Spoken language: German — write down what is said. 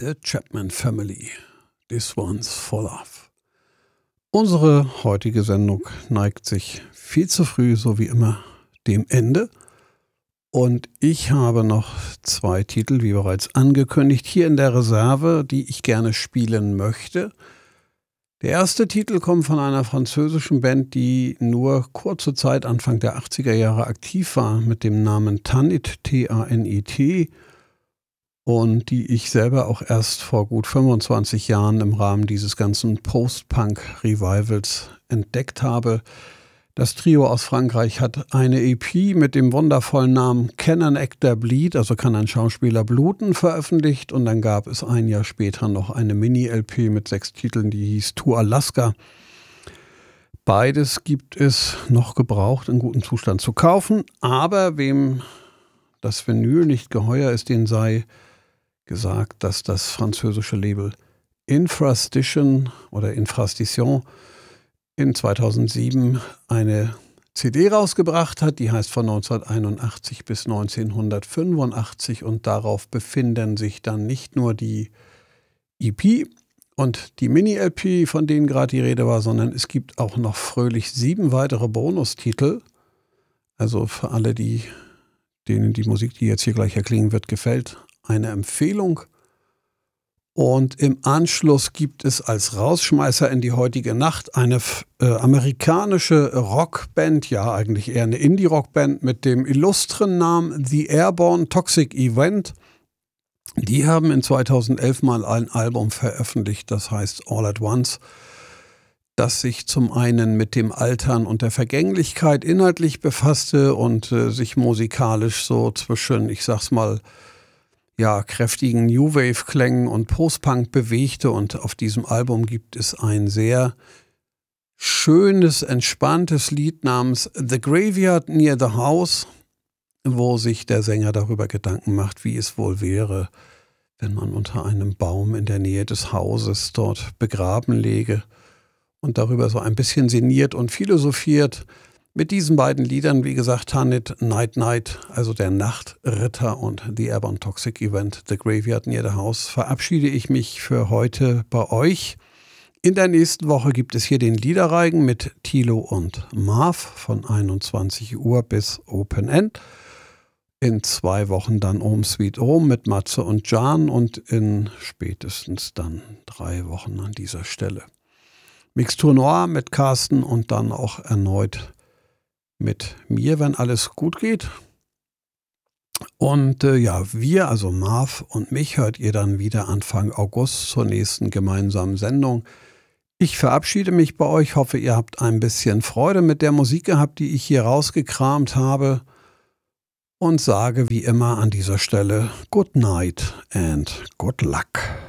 The Chapman Family. This one's for love. Unsere heutige Sendung neigt sich viel zu früh, so wie immer, dem Ende. Und ich habe noch 2 Titel, wie bereits angekündigt, hier in der Reserve, die ich gerne spielen möchte. Der erste Titel kommt von einer französischen Band, die nur kurze Zeit Anfang der 80er Jahre aktiv war, mit dem Namen Tanit, T-A-N-I-T, und die ich selber auch erst vor gut 25 Jahren im Rahmen dieses ganzen Post-Punk-Revivals entdeckt habe. Das Trio aus Frankreich hat eine EP mit dem wundervollen Namen Can an Actor Bleed, also kann ein Schauspieler bluten, veröffentlicht, und dann gab es ein Jahr später noch eine Mini-LP mit 6 Titeln, die hieß To Alaska. Beides gibt es noch gebraucht in gutem Zustand zu kaufen, aber wem das Vinyl nicht geheuer ist, den sei gesagt, dass das französische Label Infrastition oder Infrastition in 2007 eine CD rausgebracht hat, die heißt von 1981 bis 1985, und darauf befinden sich dann nicht nur die EP und die Mini-LP, von denen gerade die Rede war, sondern es gibt auch noch fröhlich 7 weitere Bonustitel. Also für alle, denen die Musik, die jetzt hier gleich erklingen wird, gefällt, eine Empfehlung. Und im Anschluss gibt es als Rausschmeißer in die heutige Nacht eine amerikanische Rockband, ja eigentlich eher eine Indie-Rockband mit dem illustren Namen The Airborne Toxic Event. Die haben in 2011 mal ein Album veröffentlicht, das heißt All at Once, das sich zum einen mit dem Altern und der Vergänglichkeit inhaltlich befasste und sich musikalisch so zwischen, ich sag's mal, ja, kräftigen New Wave-Klängen und Post-Punk bewegte, und auf diesem Album gibt es ein sehr schönes, entspanntes Lied namens The Graveyard Near the House, wo sich der Sänger darüber Gedanken macht, wie es wohl wäre, wenn man unter einem Baum in der Nähe des Hauses dort begraben läge, und darüber so ein bisschen sinniert und philosophiert. Mit diesen beiden Liedern, wie gesagt, Tanit, Night Night, also der Nachtritter, und The Airborne Toxic Event, The Graveyard Near the House, verabschiede ich mich für heute bei euch. In der nächsten Woche gibt es hier den Liederreigen mit Thilo und Marv von 21 Uhr bis Open End. In 2 Wochen dann Home Sweet Home mit Matze und Jan, und in spätestens dann 3 Wochen an dieser Stelle Mixtur Noir mit Carsten, und dann auch erneut mit mir, wenn alles gut geht. Und wir, also Marv und mich, hört ihr dann wieder Anfang August zur nächsten gemeinsamen Sendung. Ich verabschiede mich bei euch, hoffe, ihr habt ein bisschen Freude mit der Musik gehabt, die ich hier rausgekramt habe, und sage wie immer an dieser Stelle Good night and good luck.